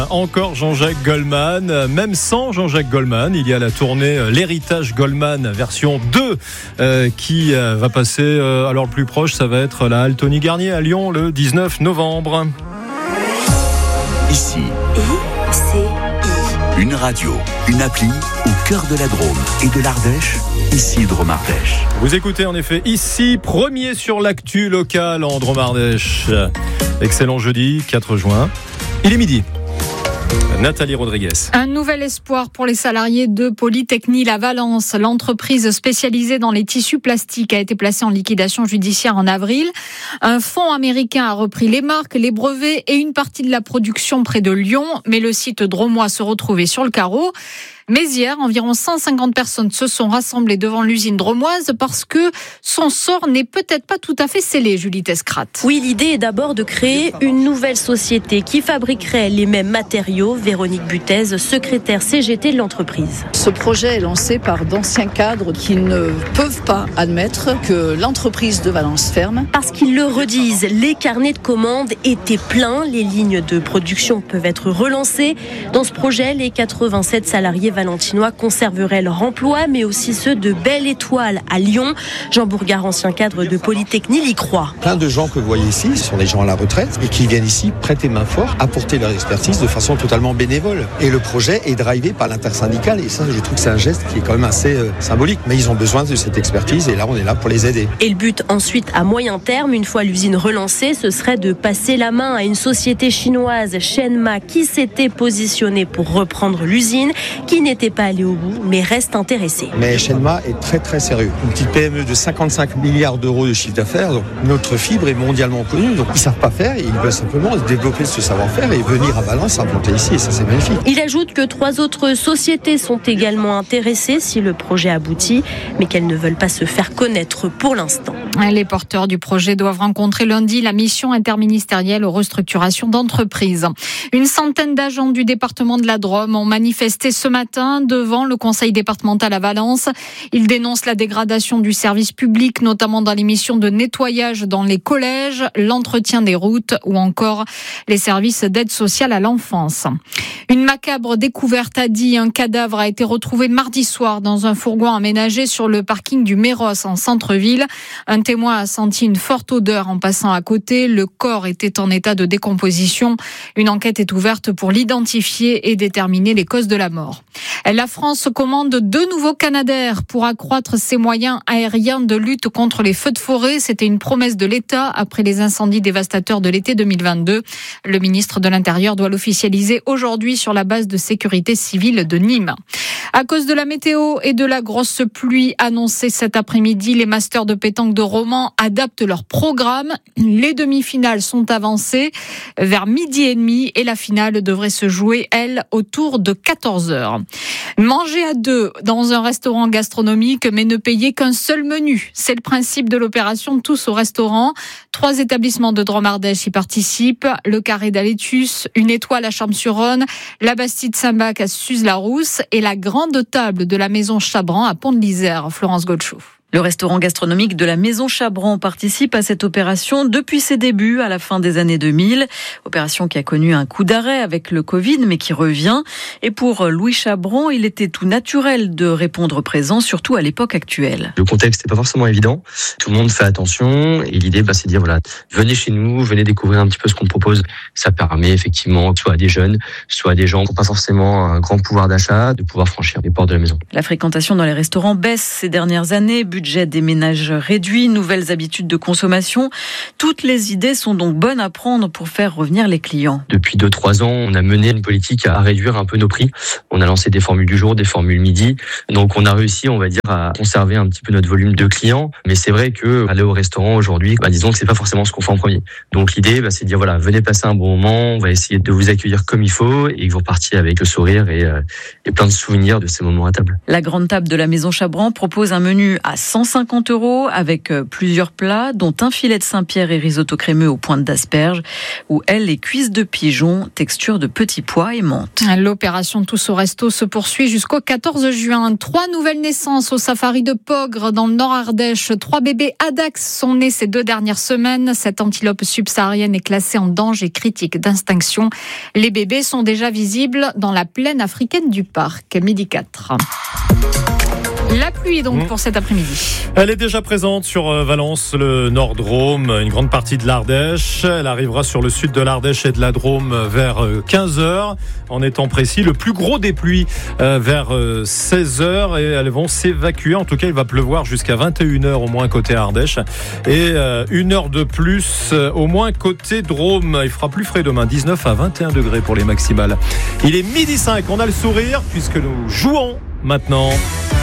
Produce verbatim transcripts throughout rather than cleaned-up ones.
Encore Jean-Jacques Goldman, même sans Jean-Jacques Goldman, il y a la tournée L'Héritage Goldman version deux euh, qui euh, va passer, euh, alors le plus proche ça va être la halle Tony Garnier à Lyon le dix-neuf novembre. Ici, I C I. une radio, une appli au cœur de la Drôme et de l'Ardèche, ici Drôme-Ardèche. Vous écoutez en effet ici, premier sur l'actu locale en Drôme-Ardèche. Excellent jeudi quatre juin, il est midi. Nathalie Rodriguez. Un nouvel espoir pour les salariés de Polytechnil à Valence. L'entreprise spécialisée dans les tissus plastiques a été placée en liquidation judiciaire en avril. Un fonds américain a repris les marques, les brevets et une partie de la production près de Lyon. Mais le site drômois se retrouvait sur le carreau. Mais hier, environ cent cinquante personnes se sont rassemblées devant l'usine drômoise parce que son sort n'est peut-être pas tout à fait scellé, Julie Tescrat. Oui, l'idée est d'abord de créer une nouvelle société qui fabriquerait les mêmes matériaux. Véronique Butez, secrétaire C G T de l'entreprise. Ce projet est lancé par d'anciens cadres qui ne peuvent pas admettre que l'entreprise de Valence ferme. Parce qu'ils le redisent, les carnets de commandes étaient pleins. Les lignes de production peuvent être relancées. Dans ce projet, les quatre-vingt-sept salariés valentinois conserveraient leur emploi, mais aussi ceux de Belle Étoile à Lyon. Jean Bourgard, ancien cadre de Polytechnil, y croit. Plein de gens que vous voyez ici, ce sont des gens à la retraite et qui viennent ici prêter main forte, apporter leur expertise de façon totalement bénévole. Et le projet est drivé par l'intersyndicale et ça, je trouve que c'est un geste qui est quand même assez euh, symbolique. Mais ils ont besoin de cette expertise et là, on est là pour les aider. Et le but ensuite, à moyen terme, une fois l'usine relancée, ce serait de passer la main à une société chinoise, Shenma, qui s'était positionnée pour reprendre l'usine, qui n'était pas allée au bout, mais reste intéressée. Mais Shenma est très très sérieux. Une petite P M E de cinquante-cinq milliards d'euros de chiffre d'affaires, donc notre fibre est mondialement connue, donc ils ne savent pas faire et ils veulent simplement développer ce savoir-faire et venir à Valence implanter ici, et ça c'est magnifique. Il ajoute que trois autres sociétés sont également intéressées si le projet aboutit, mais qu'elles ne veulent pas se faire connaître pour l'instant. Les porteurs du projet doivent rencontrer lundi la mission interministérielle aux restructurations d'entreprises. Une centaine d'agents du département de la Drôme ont manifesté ce matin devant le conseil départemental à Valence. Ils dénoncent la dégradation du service public, notamment dans les missions de nettoyage dans les collèges, l'entretien des routes ou encore les services d'aide sociale à l'enfance. Une macabre découverte a dit, un cadavre a été retrouvé mardi soir dans un fourgon aménagé sur le parking du Méros en centre-ville. Un témoin a senti une forte odeur en passant à côté. Le corps était en état de décomposition. Une enquête est ouverte pour l'identifier et déterminer les causes de la mort. La France commande deux nouveaux Canadair pour accroître ses moyens aériens de lutte contre les feux de forêt. C'était une promesse de l'État après les incendies dévastateurs de l'été deux mille vingt-deux. Le ministre de l'Intérieur doit l'officialiser aujourd'hui sur la base de sécurité civile de Nîmes. À cause de la météo et de la grosse pluie annoncée cet après-midi, les masters de pétanque de Romans adaptent leur programme. Les demi-finales sont avancées vers midi et demi et la finale devrait se jouer, elle, autour de quatorze heures. Manger à deux dans un restaurant gastronomique, mais ne payer qu'un seul menu. C'est le principe de l'opération Tous au restaurant. Trois établissements de Drôme-Ardèche y participent. Le Carré d'Alétus, une étoile à Champs-sur-Rhône, la Bastide Saint-Bac à Suse-la-Rousse et la grande table de la Maison Chabran à Pont-de-l'Isère. Florence Goldschuf. Le restaurant gastronomique de la Maison Chabran participe à cette opération depuis ses débuts à la fin des années deux mille. Opération qui a connu un coup d'arrêt avec le Covid, mais qui revient. Et pour Louis Chabran, il était tout naturel de répondre présent, surtout à l'époque actuelle. Le contexte n'est pas forcément évident. Tout le monde fait attention. Et l'idée, bah, c'est de dire, voilà, venez chez nous, venez découvrir un petit peu ce qu'on propose. Ça permet effectivement, soit à des jeunes, soit à des gens qui n'ont pas forcément un grand pouvoir d'achat, de pouvoir franchir les portes de la maison. La fréquentation dans les restaurants baisse ces dernières années. Budget des ménages réduit, nouvelles habitudes de consommation. Toutes les idées sont donc bonnes à prendre pour faire revenir les clients. Depuis deux trois ans, on a mené une politique à réduire un peu nos prix. On a lancé des formules du jour, des formules midi. Donc on a réussi, on va dire, à conserver un petit peu notre volume de clients. Mais c'est vrai que aller au restaurant aujourd'hui, bah, disons que c'est pas forcément ce qu'on fait en premier. Donc l'idée, bah, c'est de dire voilà, venez passer un bon moment. On va essayer de vous accueillir comme il faut et que vous repartiez avec le sourire et, euh, et plein de souvenirs de ces moments à table. La grande table de la Maison Chabran propose un menu à cent cinquante euros avec plusieurs plats, dont un filet de Saint-Pierre et risotto crémeux aux pointes d'asperges, ou elle, les cuisses de pigeon, texture de petits pois et menthe. L'opération Tous au Resto se poursuit jusqu'au quatorze juin. Trois nouvelles naissances au safari de Pogre dans le Nord Ardèche. Trois bébés Adax sont nés ces deux dernières semaines. Cette antilope subsaharienne est classée en danger critique d'extinction. Les bébés sont déjà visibles dans la plaine africaine du parc. Midi quatre. La pluie donc mmh. pour cet après-midi. Elle est déjà présente sur Valence, le Nord-Drôme, une grande partie de l'Ardèche. Elle arrivera sur le sud de l'Ardèche et de la Drôme vers quinze heures. En étant précis, le plus gros des pluies vers seize heures et elles vont s'évacuer. En tout cas, il va pleuvoir jusqu'à vingt et une heures au moins côté Ardèche et une heure de plus au moins côté Drôme. Il fera plus frais demain, dix-neuf à vingt et un degrés pour les maximales. Il est midi cinq, on a le sourire puisque nous jouons maintenant.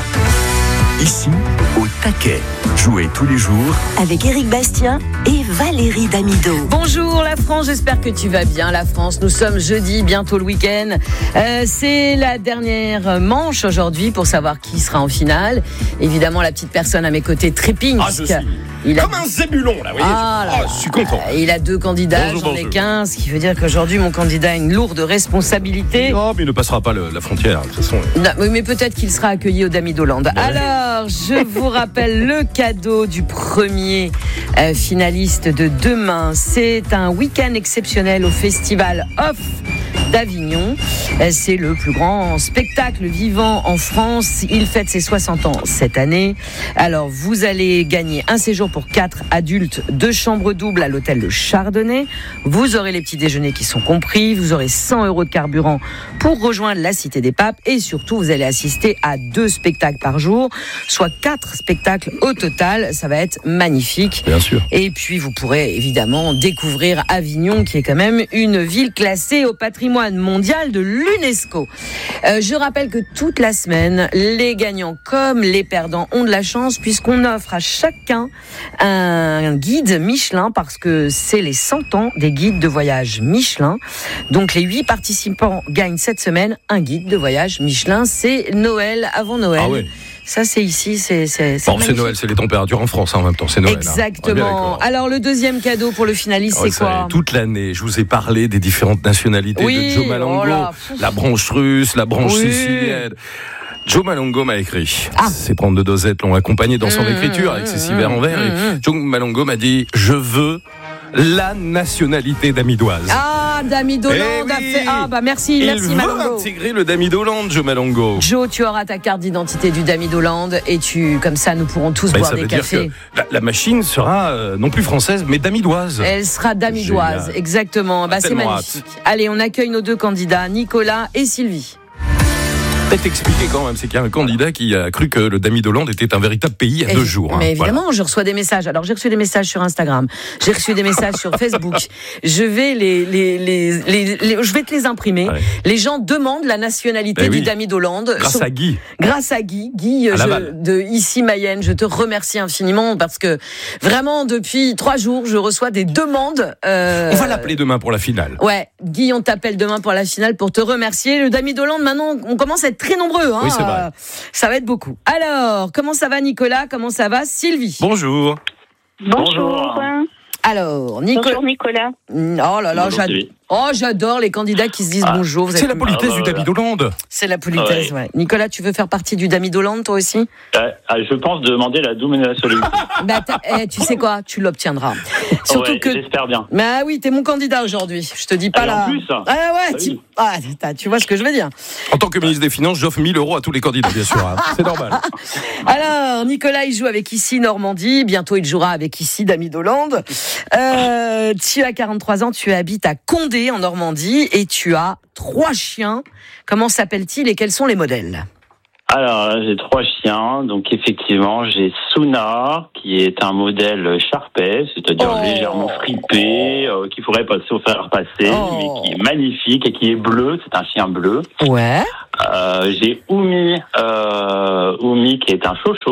Ici, au taquet. Jouez tous les jours avec Éric Bastien et Valérie Damido. Bonjour la France, j'espère que tu vas bien la France. Nous sommes jeudi, bientôt le week-end. Euh, c'est la dernière manche aujourd'hui pour savoir qui sera en finale. Évidemment, la petite personne à mes côtés trépigne. Ah, je suis il comme a... un zébulon là, vous voyez. Ah, je... Oh, je suis content. Il a deux candidats, bonjour, j'en ai quinze, ce qui veut dire qu'aujourd'hui mon candidat a une lourde responsabilité. Non, mais il ne passera pas le, la frontière, de toute façon. Non, mais peut-être qu'il sera accueilli au Damidoland. Ouais. Alors, je vous rappelle le cadeau du premier euh, finaliste de demain. C'est un week-end exceptionnel au Festival Off d'Avignon. C'est le plus grand spectacle vivant en France. Il fête ses soixante ans cette année. Alors, vous allez gagner un séjour pour quatre adultes, deux chambres doubles à l'hôtel Le Chardonnay. Vous aurez les petits déjeuners qui sont compris. Vous aurez cent euros de carburant pour rejoindre la Cité des Papes. Et surtout, vous allez assister à deux spectacles par jour, soit quatre spectacles au total. Ça va être magnifique. Bien sûr. Et puis, vous pourrez évidemment découvrir Avignon, qui est quand même une ville classée au patrimoine mondial de l'UNESCO. Euh, je rappelle que toute la semaine, les gagnants comme les perdants ont de la chance puisqu'on offre à chacun un guide Michelin parce que c'est les cent ans des guides de voyage Michelin. Donc les huit participants gagnent cette semaine un guide de voyage Michelin. C'est Noël avant Noël. Ah ouais. Ça, c'est ici, c'est c'est c'est, bon, c'est Noël, c'est les températures en France hein, en même temps, c'est Noël. Exactement. Hein. Alors, le deuxième cadeau pour le finaliste, ouais, c'est quoi ? Toute l'année, je vous ai parlé des différentes nationalités oui, de Joe Malongo, oh là, la branche russe, la branche oui. sicilienne. Joe Malongo m'a écrit. Ah. Ses trente-deux dosettes l'ont accompagné dans son mmh, écriture avec mmh, ses six vers en verre. Mmh. Joe Malongo m'a dit « Je veux la nationalité damidoise ». Ah, Damidoland eh a oui. fait... Ah, bah merci, Il merci Malongo. Il veut intégrer le Damidoland, Joe Malongo. Joe, tu auras ta carte d'identité du Damidoland et tu, comme ça, nous pourrons tous bah, boire des cafés. Ça veut dire que la, la machine sera euh, non plus française, mais damidoise. Elle sera damidoise, Génial. Exactement. Bah, c'est magnifique. Hâte. Allez, on accueille nos deux candidats, Nicolas et Sylvie. Peut-être expliquer quand même, c'est qu'il y a un candidat qui a cru que le Damidoland était un véritable pays il y a et deux jours. Mais hein, évidemment, voilà. je reçois des messages. Alors, j'ai reçu des messages sur Instagram, j'ai reçu des messages sur Facebook. Je vais les, les, les, les, les, je vais te les imprimer. Ouais. Les gens demandent la nationalité eh oui. du Damidoland. Grâce Sur, à Guy. Grâce à Guy. Guy, je, de ici Mayenne, je te remercie infiniment parce que vraiment, depuis trois jours, je reçois des demandes. Euh, on va l'appeler demain pour la finale. Ouais, Guy, on t'appelle demain pour la finale pour te remercier. Le Damidoland, maintenant, on commence à être très nombreux. Hein. Oui, c'est vrai. Ça va être beaucoup. Alors, comment ça va Nicolas ? Comment ça va Sylvie ? Bonjour. Bonjour. Alors, Nico... Bonjour Nicolas. Oh là là, j'adore. Oh, j'adore les candidats qui se disent ah, bonjour. Vous c'est êtes... la politesse ah, bah, du Damidoland. C'est la politesse, ouais. ouais. Nicolas, tu veux faire partie du Damidoland, toi aussi ? euh, Je pense demander la double nationalité. bah, eh, tu sais quoi ? Tu l'obtiendras. Surtout ouais, que. J'espère bien. Bah oui, t'es mon candidat aujourd'hui. Je te dis pas là. En plus. Ah ouais, ah, tu... Ah, tu vois ce que je veux dire. En tant que ministre des Finances, j'offre mille euros à tous les candidats, bien sûr. Hein. C'est normal. Alors, Nicolas, il joue avec ici Normandie. Bientôt, il jouera avec ici Damidoland. Euh, tu as quarante-trois ans, tu habites à Condé, en Normandie. Et tu as trois chiens. Comment s'appellent-ils et quels sont les modèles ? Alors, j'ai trois chiens. Donc, effectivement, j'ai Suna, qui est un modèle Sharpei, c'est-à-dire oh. légèrement fripé, euh, qu'il faudrait passer au faire passer, oh. mais qui est magnifique et qui est bleu. C'est un chien bleu. Ouais. Euh, j'ai Oumi, euh, Oumi, qui est un chocho.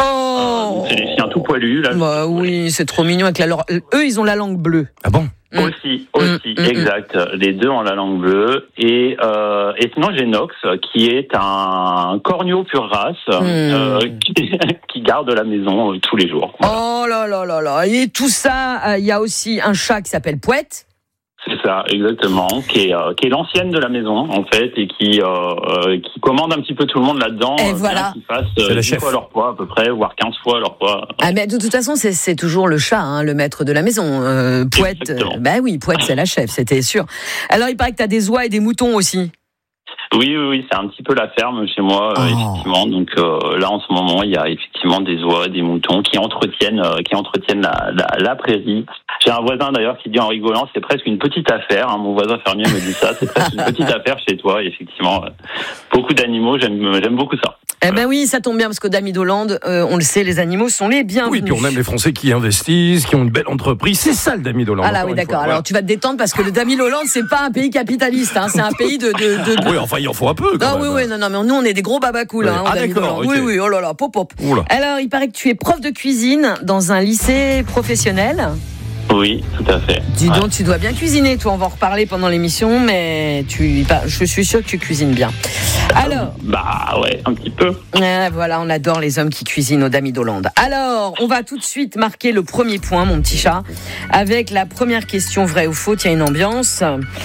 Oh. Euh, c'est des chiens tout poilus. Là. Bah oui, c'est trop mignon avec la leur... Eux, ils ont la langue bleue. Ah bon? Mmh. Aussi, aussi, mmh, exact. Mmh. Les deux ont la langue bleue. Et, euh, et sinon, j'ai Nox, qui est un corneau pure race, mmh. euh, qui, qui garde la maison euh, tous les jours. Voilà. Oh là là là là. Et tout ça, il euh, y a aussi un chat qui s'appelle Pouette. C'est ça, exactement, qui est, euh, qui est l'ancienne de la maison, en fait, et qui, euh, qui commande un petit peu tout le monde là-dedans. Et euh, voilà. Qui fasse euh, dix fois leur poids, à peu près, voire quinze fois leur poids. Ah, mais de toute façon, c'est, c'est toujours le chat, hein, le maître de la maison. Euh, Pouette, euh, bah oui, Pouette, c'est la chef, c'était sûr. Alors, il paraît que t'as des oies et des moutons aussi. Oui, oui, oui, c'est un petit peu la ferme chez moi, oh. euh, effectivement. Donc euh, là, en ce moment, il y a effectivement des oies, des moutons qui entretiennent, euh, qui entretiennent la, la, la prairie. J'ai un voisin d'ailleurs qui dit en rigolant, c'est presque une petite affaire. Hein, mon voisin fermier me dit ça, c'est presque une petite affaire chez toi. Et effectivement, euh, beaucoup d'animaux, j'aime, j'aime beaucoup ça. Eh ben oui, ça tombe bien parce qu'au Damidoland, euh, on le sait, les animaux sont les bienvenus. Oui, puis on aime les Français qui investissent, qui ont une belle entreprise. C'est ça le Damidoland. Ah là oui, d'accord. Fois, Alors ouais. tu vas te détendre parce que le Damidoland, c'est pas un pays capitaliste, hein, c'est un pays de, de, de, de... Oui, enfin il en faut un peu. Quand ah même. oui, oui, non, non, mais nous on est des gros babacous là. Ouais. Hein, ah d'accord. Okay. Oui, oui, oh là là, pop pop. Oula. Alors, il paraît que tu es prof de cuisine dans un lycée professionnel. Oui, tout à fait. Dis ouais. donc, tu dois bien cuisiner. Toi, on va en reparler pendant l'émission, mais tu, bah, je suis sûre que tu cuisines bien. Alors, bah ouais, un petit peu. Euh, voilà, on adore les hommes qui cuisinent au Damidoland. Alors, on va tout de suite marquer le premier point, mon petit chat, avec la première question vraie ou faux. Il y a une ambiance.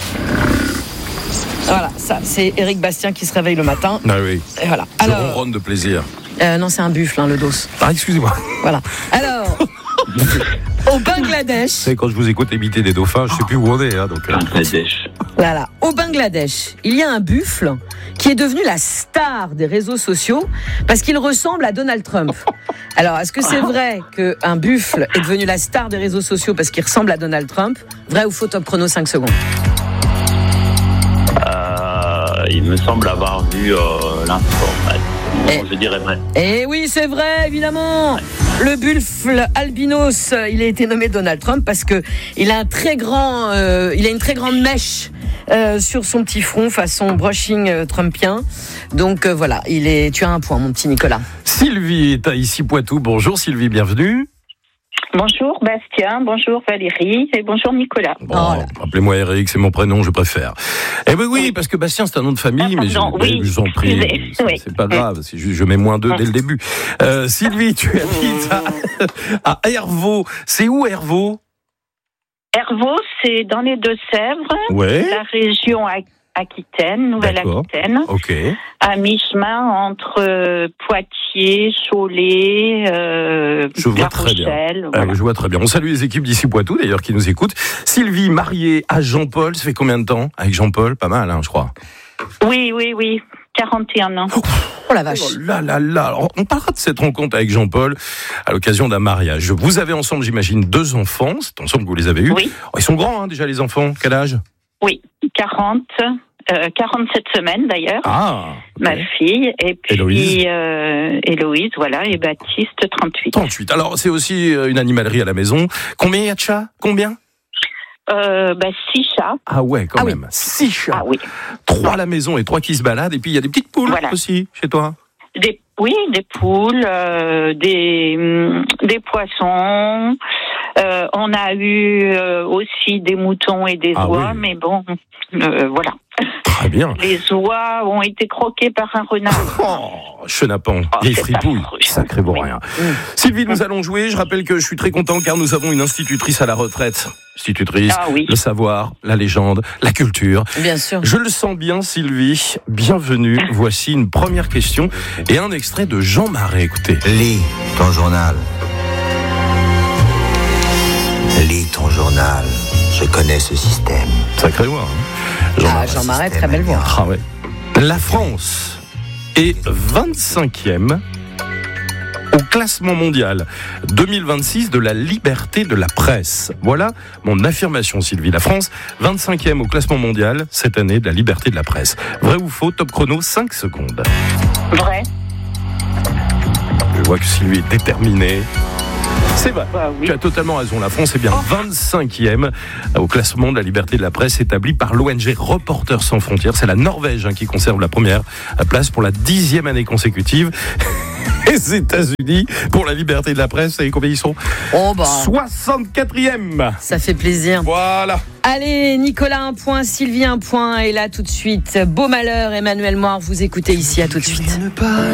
Voilà, ça, c'est Éric Bastien qui se réveille le matin. Ah oui. Et voilà. Je Alors, ronronne de plaisir. Euh, non, c'est un buffle, hein, le dos. Ah, excusez-moi. Voilà. Alors. Au Bangladesh. C'est quand je vous écoute imiter des dauphins, je sais plus où on est. Hein, donc, Bangladesh. Voilà. Au Bangladesh, il y a un buffle qui est devenu la star des réseaux sociaux parce qu'il ressemble à Donald Trump. Alors, est-ce que c'est vrai qu'un buffle est devenu la star des réseaux sociaux parce qu'il ressemble à Donald Trump? Vrai ou faux? Top chrono, cinq secondes. Euh, il me semble avoir vu euh, l'information. Et, je dirais vrai. Eh oui, c'est vrai, évidemment. Le buffle albinos, il a été nommé Donald Trump parce que il a un très grand, euh, il a une très grande mèche euh, sur son petit front, façon brushing euh, trumpien. Donc euh, voilà, il est. Tu as un point, mon petit Nicolas. Sylvie est à Issy-Poitou. Bonjour Sylvie, bienvenue. Bonjour Bastien, bonjour Valérie et bonjour Nicolas. Bon, oh appelez-moi Eric, c'est mon prénom, je préfère. Eh ben oui, oui. parce que Bastien c'est un nom de famille, ah, mais je, oui. je vous en prie, c'est, oui. c'est pas grave, c'est juste, je mets moins deux dès le début. Euh, Sylvie, tu habites à, à Hervaux. C'est où Hervaux? Hervaux, c'est dans les Deux-Sèvres, ouais. la région Aquitaine, Nouvelle-Aquitaine, okay. à mi-chemin entre euh, Poitiers, Cholet, euh, je vois La très Rochelle. Bien. Voilà. Ah, je vois très bien. On salue les équipes d'Issy-Poitou d'ailleurs qui nous écoutent. Sylvie, mariée à Jean-Paul, ça fait combien de temps avec Jean-Paul? Pas mal, hein, je crois. Oui, oui, oui. quarante et un ans. Oh la vache. Oh là là là. Alors, on parlera de cette rencontre avec Jean-Paul à l'occasion d'un mariage. Vous avez ensemble, j'imagine, deux enfants. C'est ensemble que vous les avez eus. Oui. Oh, ils sont grands, hein, déjà, les enfants. Quel âge? Oui, quarante, euh, quarante-sept semaines d'ailleurs. Ah. Okay. Ma fille. Et puis Héloïse. Euh, Héloïse, voilà, et Baptiste, trente-huit. trente-huit. Alors, c'est aussi une animalerie à la maison. Combien il y a de chats? Combien? Euh, bah, six chats. Ah ouais, quand ah même. Oui. Six chats. Ah oui. Trois à la maison et trois qui se baladent. Et puis, il y a des petites poules voilà. aussi, chez toi. Des, oui, des poules, euh, des, des poissons. Euh, on a eu euh, aussi des moutons et des ah oies, oui. mais bon, euh, voilà. Très bien. Les oies ont été croquées par un renard. Oh, chenapan, oh, vieille fripouille, sacré bon oui. rien. Mmh. Sylvie, nous allons jouer. Je rappelle que je suis très content car nous avons une institutrice à la retraite. Institutrice, ah, oui. le savoir, la légende, la culture. Bien sûr. Je le sens bien, Sylvie. Bienvenue. Voici une première question et un extrait de Jean Marais. Écoutez. Lis ton journal. Lis ton journal. Je connais ce système. Sacré voix. Hein. Jean, ah, Jean Marais, très belle voix. Ah ouais. La France est vingt-cinquième au classement mondial deux mille vingt-six de la liberté de la presse. Voilà mon affirmation, Sylvie. La France, vingt-cinquième au classement mondial cette année de la liberté de la presse. Vrai ou faux? Top chrono, cinq secondes. Vrai. Je vois que Sylvie est déterminée. C'est vrai, bah, oui. Tu as totalement raison. La France est bien vingt-cinquième au classement de la liberté de la presse établi par l'O N G Reporters sans frontières. C'est la Norvège hein, qui conserve la première place pour la dixième année consécutive. les États-Unis pour la liberté de la presse. Et combien ils sont? Oh bah. soixante-quatrième. Ça fait plaisir. Voilà. Allez, Nicolas, un point, Sylvie, un point. Et là, tout de suite, Beau Malheur, Emmanuel Moir, vous écoutez ici, à tout de suite.